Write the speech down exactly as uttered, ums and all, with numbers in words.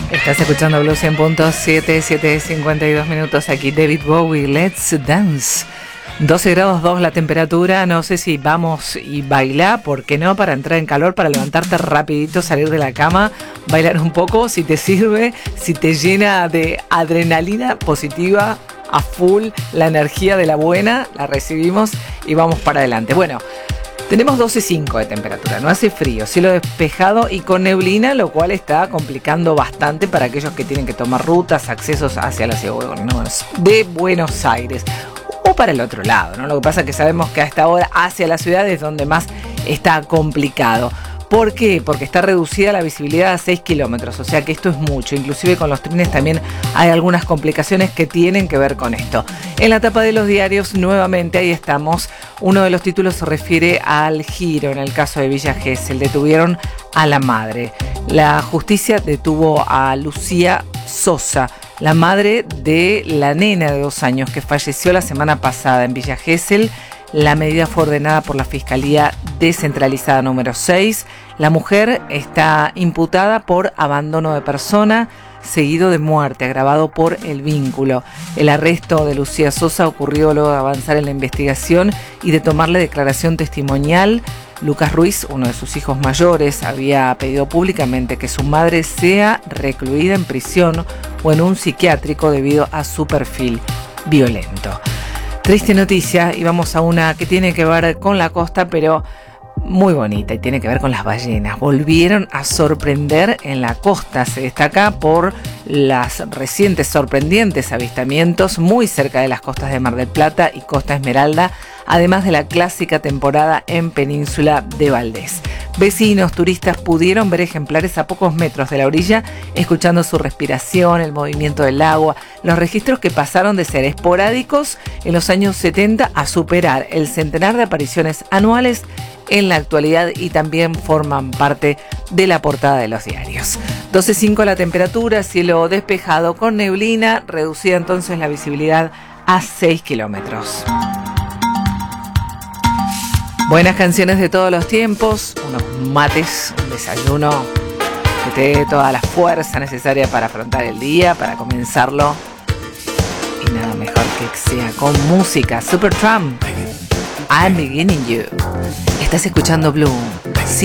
Estás escuchando Blue cien punto siete, siete cincuenta y dos minutos aquí. David Bowie, Let's Dance. doce grados dos la temperatura. No sé si vamos y bailar, ¿por qué no? Para entrar en calor, para levantarte rapidito, salir de la cama, bailar un poco, si te sirve, si te llena de adrenalina positiva a full, la energía de la buena, la recibimos y vamos para adelante. Bueno, tenemos doce coma cinco de temperatura, no hace frío, cielo despejado y con neblina, lo cual está complicando bastante para aquellos que tienen que tomar rutas, accesos hacia la ciudad de Buenos Aires o para el otro lado, ¿no? Lo que pasa es que sabemos que a esta hora hacia la ciudad es donde más está complicado. ¿Por qué? Porque está reducida la visibilidad a seis kilómetros, o sea que esto es mucho. Inclusive con los trenes también hay algunas complicaciones que tienen que ver con esto. En la tapa de los diarios, nuevamente, ahí estamos. Uno de los títulos se refiere al giro en el caso de Villa Gesell. Detuvieron a la madre. La justicia detuvo a Lucía Sosa, la madre de la nena de dos años que falleció la semana pasada en Villa Gesell. La medida fue ordenada por la Fiscalía Descentralizada número seis. La mujer está imputada por abandono de persona, seguido de muerte, agravado por el vínculo. El arresto de Lucía Sosa ocurrió luego de avanzar en la investigación y de tomarle declaración testimonial. Lucas Ruiz, uno de sus hijos mayores, había pedido públicamente que su madre sea recluida en prisión o en un psiquiátrico debido a su perfil violento. Triste noticia, y vamos a una que tiene que ver con la costa, pero muy bonita, y tiene que ver con las ballenas. Volvieron a sorprender en la costa. Se destaca por las recientes sorprendentes avistamientos muy cerca de las costas de Mar del Plata y Costa Esmeralda, además de la clásica temporada en Península de Valdés. Vecinos, turistas pudieron ver ejemplares a pocos metros de la orilla, escuchando su respiración, el movimiento del agua, los registros que pasaron de ser esporádicos en los años setenta a superar el centenar de apariciones anuales en la actualidad y también forman parte de la portada de los diarios. doce coma cinco la temperatura, cielo despejado con neblina, reducida entonces la visibilidad a seis kilómetros. Buenas canciones de todos los tiempos, unos mates, un desayuno que te dé toda la fuerza necesaria para afrontar el día, para comenzarlo. Y nada mejor que sea con música. Supertramp, I'm Beginning You. Estás escuchando Blue